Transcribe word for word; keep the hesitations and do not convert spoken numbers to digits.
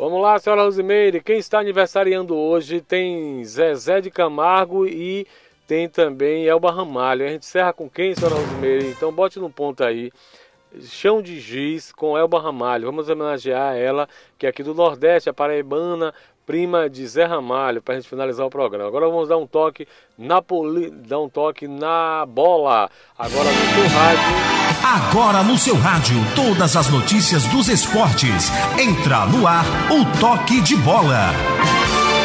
Vamos lá, senhora Rosimeire, quem está aniversariando hoje tem Zezé de Camargo e tem também Elba Ramalho. A gente encerra com quem, senhora Rosimeire? Então bote no ponto aí. Chão de Giz com Elba Ramalho. Vamos homenagear ela, que é aqui do Nordeste, a paraibana, prima de Zé Ramalho, para a gente finalizar o programa. Agora vamos dar um toque na poli... dar um toque na bola. Agora no seu rádio. Agora no seu rádio, todas as notícias dos esportes. Entra no ar o Toque de Bola.